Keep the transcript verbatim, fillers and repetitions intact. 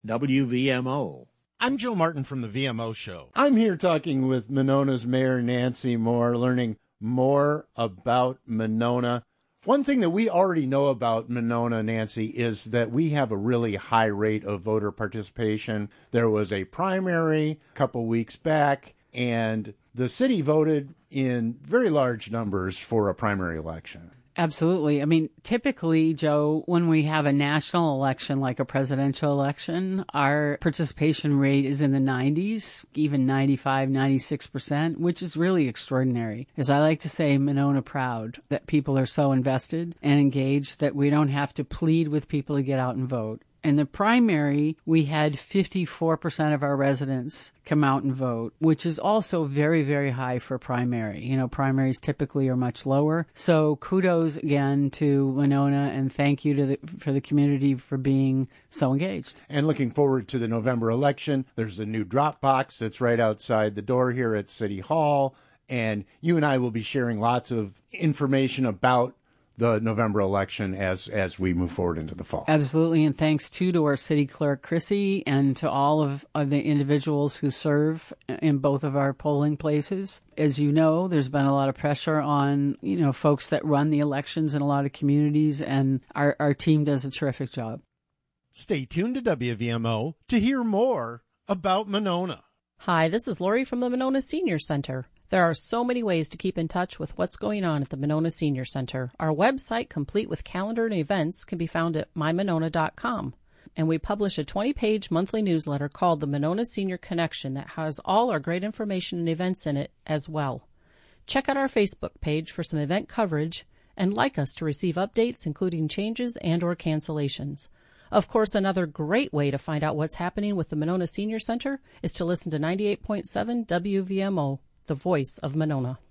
W V M O. I'm Joe Martin from the V M O Show. I'm here talking with Monona's Mayor Nancy Moore, learning more about Monona. One thing that we already know about Monona, Nancy, is that we have a really high rate of voter participation. There was a primary a couple weeks back, and the city voted in very large numbers for a primary election. Absolutely. I mean, typically, Joe, when we have a national election like a presidential election, our participation rate is in the nineties, even ninety-five, ninety-six percent, which is really extraordinary. As I like to say, Monona proud that people are so invested and engaged that we don't have to plead with people to get out and vote. In the primary, we had fifty-four percent of our residents come out and vote, which is also very, very high for primary. You know, primaries typically are much lower. So kudos again to Monona, and thank you to the, for the community for being so engaged. And looking forward to the November election. There's a new drop box that's right outside the door here at City Hall. And you and I will be sharing lots of information about the November election as as we move forward into the fall. Absolutely, and thanks too to our city clerk, Chrissy, and to all of, of the individuals who serve in both of our polling places. As you know, there's been a lot of pressure on, you know, folks that run the elections in a lot of communities, and our, our team does a terrific job. Stay tuned to W V M O to hear more about Monona. Hi, this is Lori from the Monona Senior Center. There are so many ways to keep in touch with what's going on at the Monona Senior Center. Our website, complete with calendar and events, can be found at my monona dot com. And we publish a twenty-page monthly newsletter called the Monona Senior Connection that has all our great information and events in it as well. Check out our Facebook page for some event coverage and like us to receive updates, including changes and or cancellations. Of course, another great way to find out what's happening with the Monona Senior Center is to listen to ninety-eight point seven W V M O. The voice of Monona.